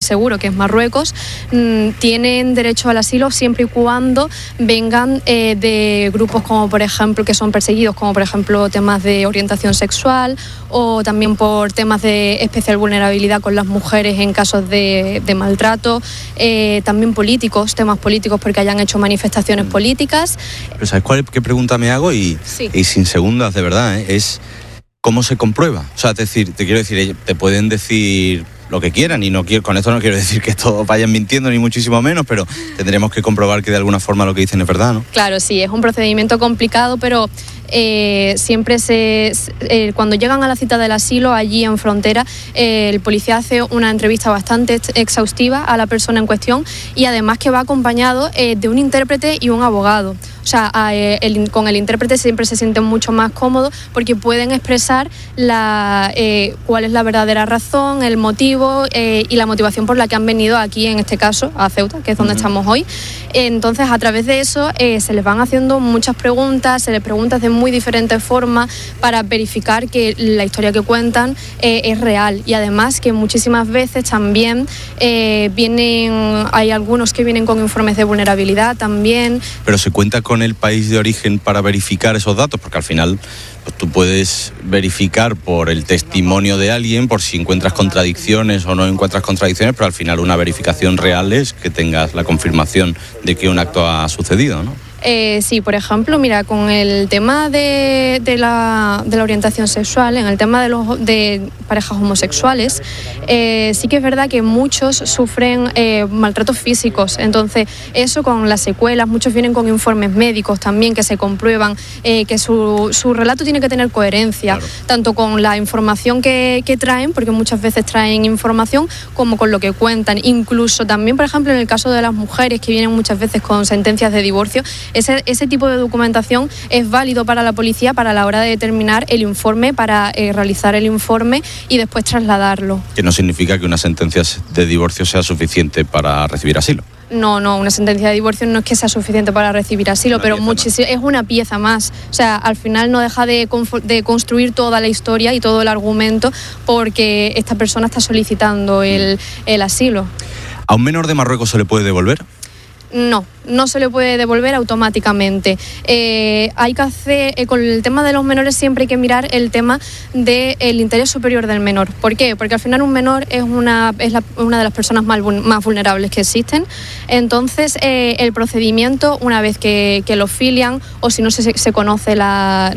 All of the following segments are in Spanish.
seguro, que es Marruecos, tienen derecho al asilo siempre y cuando vengan de grupos como por ejemplo que son perseguidos, como por ejemplo temas de orientación sexual o también por temas de especial vulnerabilidad con las mujeres en casos de maltrato, también políticos, temas políticos porque hayan hecho manifestaciones políticas. Pero ¿sabes qué pregunta me hago? Y sin segundas, de verdad, es ¿cómo se comprueba? O sea, es decir, te quiero decir, te pueden decir lo que quieran y con esto no quiero decir que todos vayan mintiendo ni muchísimo menos, pero tendremos que comprobar que de alguna forma lo que dicen es verdad, ¿no? Claro, sí, es un procedimiento complicado, pero siempre cuando llegan a la cita del asilo allí en frontera, el policía hace una entrevista bastante exhaustiva a la persona en cuestión y además que va acompañado de un intérprete y un abogado. O sea, con el intérprete siempre se sienten mucho más cómodos porque pueden expresar cuál es la verdadera razón, el motivo y la motivación por la que han venido aquí, en este caso, a Ceuta, que es donde estamos hoy. Entonces, a través de eso se les van haciendo muchas preguntas, se les pregunta de muy diferentes formas para verificar que la historia que cuentan es real. Y además que muchísimas veces también hay algunos que vienen con informes de vulnerabilidad también. Pero se cuenta con el país de origen para verificar esos datos, porque al final pues, tú puedes verificar por el testimonio de alguien, por si encuentras contradicciones o no encuentras contradicciones, pero al final una verificación real es que tengas la confirmación de que un acto ha sucedido, ¿no? Sí, por ejemplo, mira, con el tema de la orientación sexual, en el tema de parejas homosexuales, sí que es verdad que muchos sufren maltratos físicos. Entonces, eso con las secuelas, muchos vienen con informes médicos también que se comprueban que su relato tiene que tener coherencia, claro, tanto con la información que traen, porque muchas veces traen información, como con lo que cuentan. Incluso también, por ejemplo, en el caso de las mujeres que vienen muchas veces con sentencias de divorcio, ese tipo de documentación es válido para la policía para la hora de determinar el informe, para realizar el informe y después trasladarlo. Que no significa que una sentencia de divorcio sea suficiente para recibir asilo. No, una sentencia de divorcio no es que sea suficiente para recibir asilo, pero es una pieza más. O sea, al final no deja de construir toda la historia y todo el argumento porque esta persona está solicitando el asilo. ¿A un menor de Marruecos se le puede devolver? No se le puede devolver automáticamente. Hay que hacer, con el tema de los menores siempre hay que mirar el tema del interés superior del menor. ¿Por qué? Porque al final un menor es una de las personas más vulnerables que existen. Entonces, el procedimiento, una vez que lo filian, o si no se conoce la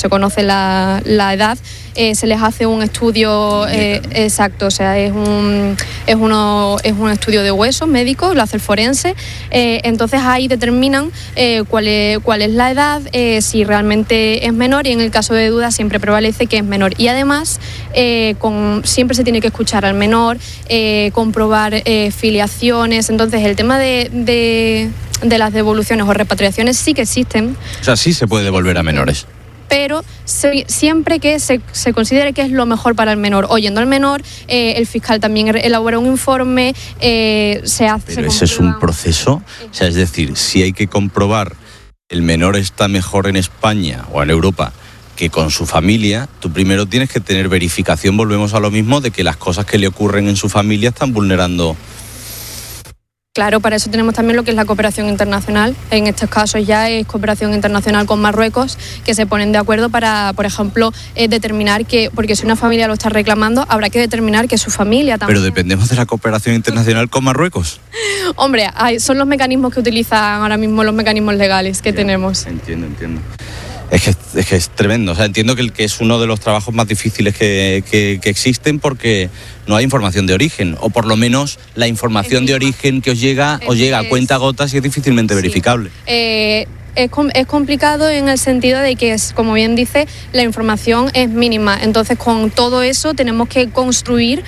edad, se les hace un estudio exacto, o sea, es un estudio de huesos médico, lo hace el forense. Entonces ahí determinan cuál es la edad, si realmente es menor, y en el caso de duda siempre prevalece que es menor. Y además siempre se tiene que escuchar al menor, comprobar filiaciones. Entonces el tema de las devoluciones o repatriaciones sí que existen. O sea, sí se puede devolver a menores. Pero siempre que se considere que es lo mejor para el menor. Oyendo al menor, el fiscal también elabora un informe, se hace... Pero ese es un proceso, o sea, es decir, si hay que comprobar el menor está mejor en España o en Europa que con su familia, tú primero tienes que tener verificación, volvemos a lo mismo, de que las cosas que le ocurren en su familia están vulnerando... Claro, para eso tenemos también lo que es la cooperación internacional. En estos casos ya es cooperación internacional con Marruecos, que se ponen de acuerdo para, por ejemplo, determinar que, porque si una familia lo está reclamando, habrá que determinar que su familia también... ¿Pero dependemos de la cooperación internacional con Marruecos? Hombre, son los mecanismos que utilizan ahora mismo, los mecanismos legales que tenemos. Entiendo. Es que es tremendo. O sea, entiendo que es uno de los trabajos más difíciles que existen porque no hay información de origen, o por lo menos la información de origen que os llega a cuentagotas y es difícilmente verificable. Es complicado en el sentido de que, como bien dice, la información es mínima. Entonces, con todo eso tenemos que construir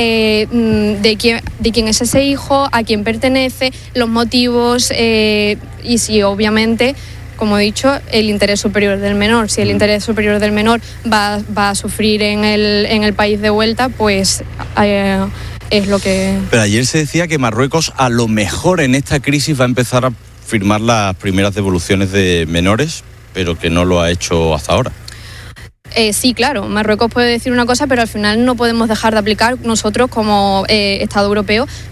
de quién es ese hijo, a quién pertenece, los motivos y si obviamente... Como he dicho, el interés superior del menor. Si el interés superior del menor va a sufrir en el país de vuelta, pues es lo que... Pero ayer se decía que Marruecos a lo mejor en esta crisis va a empezar a firmar las primeras devoluciones de menores, pero que no lo ha hecho hasta ahora. Sí, claro, Marruecos puede decir una cosa, pero al final no podemos dejar de aplicar nosotros como Estado europeo